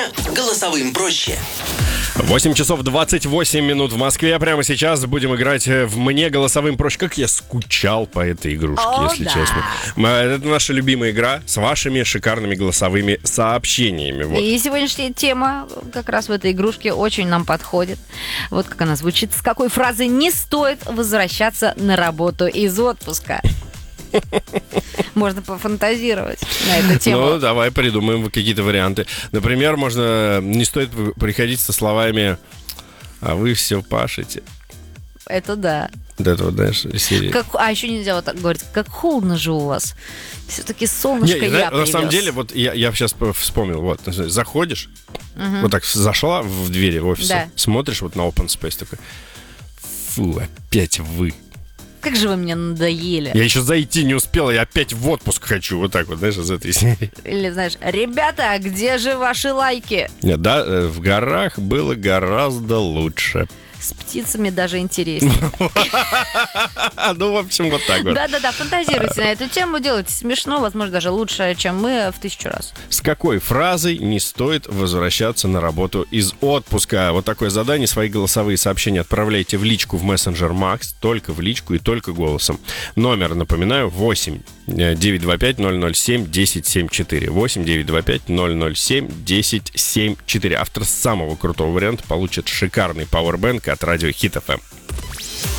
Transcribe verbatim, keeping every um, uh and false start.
голосовым проще. восемь часов двадцать восемь минут в Москве. Прямо сейчас будем играть в «Мне голосовым проще». Как я скучал по этой игрушке, О, если да. честно. Это наша любимая игра с вашими шикарными голосовыми сообщениями. Вот. И сегодняшняя тема как раз в этой игрушке очень нам подходит. Вот как она звучит. С какой фразой не стоит возвращаться на работу из отпуска? Можно пофантазировать на эту тему. Ну, давай придумаем какие-то варианты. Например, можно... Не стоит приходить со словами «А вы все пашете». Это да. Вот это вот, знаешь, из серии. Как, а еще нельзя вот так говорить. Как холодно же у вас. Все-таки солнышко Не, я на, на самом привез. деле, вот я, я сейчас вспомнил. Вот, заходишь, Мгм. вот так зашла в двери офиса, Да. смотришь вот на open space такой, фу, опять вы. Как же вы мне надоели. Я еще зайти не успел, я опять в отпуск хочу. Вот так вот, знаешь, из этой серии. Или, знаешь, ребята, а где же ваши лайки? Нет, да, э, в горах было гораздо лучше. С птицами даже интереснее. Ну, в общем, вот так вот. Да-да-да, фантазируйте на эту тему, делайте смешно, возможно, даже лучше, чем мы в тысячу раз. С какой фразой не стоит возвращаться на работу из отпуска? Вот такое задание. Свои голосовые сообщения отправляйте в личку в мессенджер Макс. Только в личку и только голосом. Номер, напоминаю, восемь девятьсот двадцать пять ноль ноль семь десять семь четыре. восемь девятьсот двадцать пять ноль ноль семь десять семь четыре. Автор самого крутого варианта получит шикарный пауэрбэнк от радио Хит эф эм.